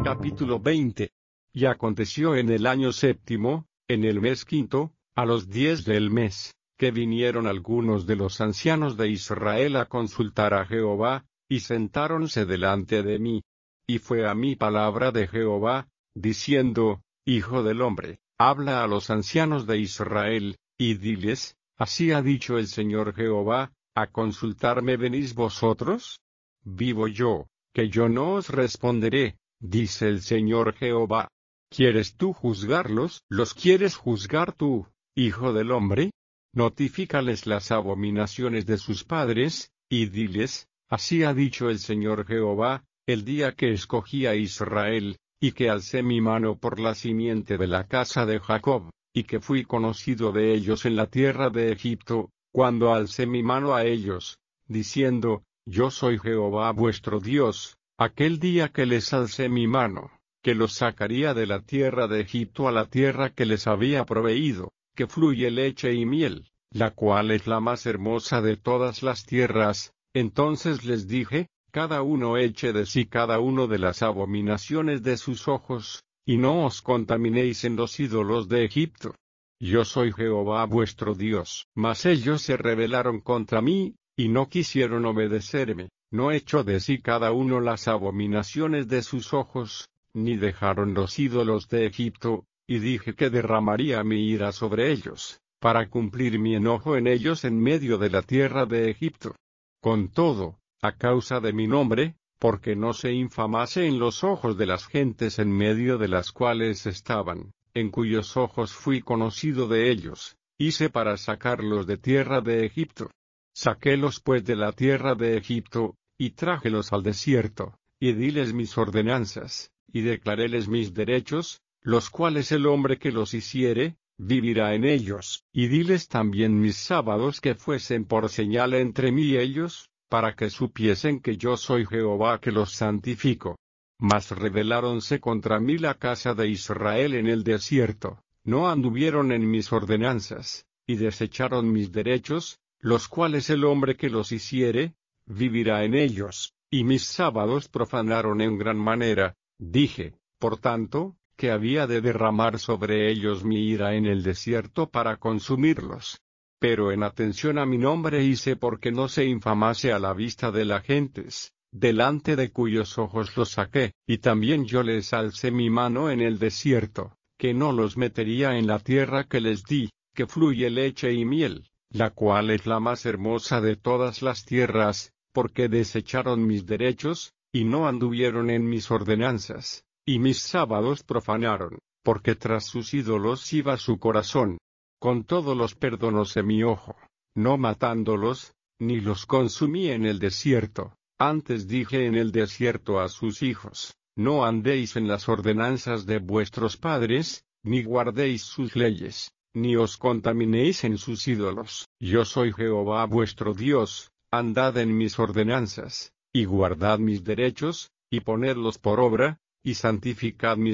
Capítulo 20. Y aconteció en el año séptimo, en el mes quinto, a los 10 del mes, que vinieron algunos de los ancianos de Israel a consultar a Jehová, y sentáronse delante de mí. Y fue a mí palabra de Jehová, diciendo: Hijo del hombre, habla a los ancianos de Israel, y diles: Así ha dicho el Señor Jehová, ¿a consultarme venís vosotros? Vivo yo, que yo no os responderé, dice el Señor Jehová. ¿Quieres tú juzgarlos? ¿Los quieres juzgar tú, hijo del hombre? Notifícales las abominaciones de sus padres, y diles: Así ha dicho el Señor Jehová, el día que escogí a Israel, y que alcé mi mano por la simiente de la casa de Jacob, y que fui conocido de ellos en la tierra de Egipto, cuando alcé mi mano a ellos, diciendo: Yo soy Jehová vuestro Dios, aquel día que les alcé mi mano, que los sacaría de la tierra de Egipto a la tierra que les había proveído, que fluye leche y miel, la cual es la más hermosa de todas las tierras. Entonces les dije: cada uno eche de sí cada uno de las abominaciones de sus ojos, y no os contaminéis en los ídolos de Egipto. Yo soy Jehová vuestro Dios. Mas ellos se rebelaron contra mí, y no quisieron obedecerme, no echó de sí cada uno las abominaciones de sus ojos, ni dejaron los ídolos de Egipto, y dije que derramaría mi ira sobre ellos, para cumplir mi enojo en ellos en medio de la tierra de Egipto. Con todo, a causa de mi nombre, porque no se infamase en los ojos de las gentes en medio de las cuales estaban, en cuyos ojos fui conocido de ellos, hice para sacarlos de tierra de Egipto. Saquélos pues de la tierra de Egipto, y trájelos al desierto, y diles mis ordenanzas, y declaréles mis derechos, los cuales el hombre que los hiciere, vivirá en ellos, y diles también mis sábados que fuesen por señal entre mí y ellos, para que supiesen que yo soy Jehová que los santifico. Mas rebeláronse contra mí la casa de Israel en el desierto, no anduvieron en mis ordenanzas, y desecharon mis derechos, los cuales el hombre que los hiciere, vivirá en ellos, y mis sábados profanaron en gran manera. Dije, por tanto, que había de derramar sobre ellos mi ira en el desierto para consumirlos. Pero en atención a mi nombre hice porque no se infamase a la vista de las gentes, delante de cuyos ojos los saqué, y también yo les alcé mi mano en el desierto, que no los metería en la tierra que les di, que fluye leche y miel, la cual es la más hermosa de todas las tierras, porque desecharon mis derechos, y no anduvieron en mis ordenanzas, y mis sábados profanaron, porque tras sus ídolos iba su corazón. Con todo los perdonóse mi ojo, no matándolos, ni los consumí en el desierto. Antes dije en el desierto a sus hijos: no andéis en las ordenanzas de vuestros padres, ni guardéis sus leyes, ni os contaminéis en sus ídolos. Yo soy Jehová vuestro Dios, andad en mis ordenanzas, y guardad mis derechos, y ponedlos por obra, y santificad mis